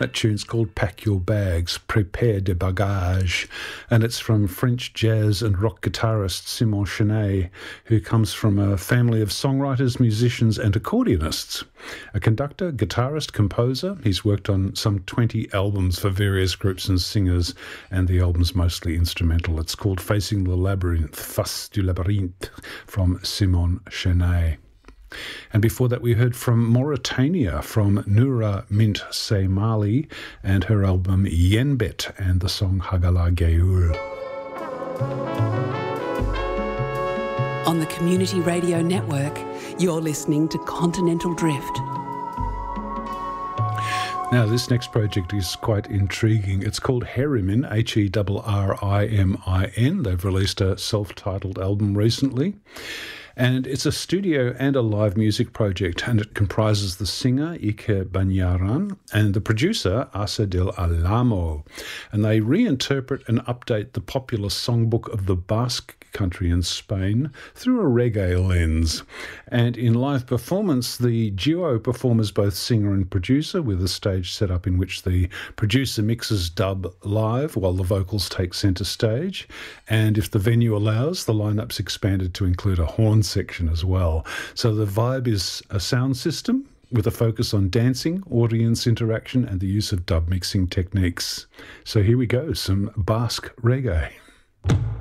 That tune's called Pack Your Bags, Prepare de Bagage, and it's from French jazz and rock guitarist Simon Chenet, who comes from a family of songwriters, musicians and accordionists. A conductor, guitarist, composer, he's worked on some 20 albums for various groups and singers, and the album's mostly instrumental. It's called Facing the Labyrinth, Face du Labyrinthe, from Simon Chenet. And before that we heard from Mauritania, from Noura Mint Seymali and her album Yenbet and the song Hagala Geul. On the Community Radio Network, you're listening to Continental Drift. Now, this next project is quite intriguing. It's called Herrimin, Herrimin. They've released a self-titled album recently. And it's a studio and a live music project, and it comprises the singer, Ike Banyaran, and the producer, Asa del Alamo. And they reinterpret and update the popular songbook of the Basque country in Spain through a reggae lens. And in live performance, the duo perform as both singer and producer, with a stage set up in which the producer mixes dub live while the vocals take centre stage. And if the venue allows, the lineup's expanded to include a horn section as well. So the vibe is a sound system with a focus on dancing, audience interaction and the use of dub mixing techniques. So here we go, some Basque reggae.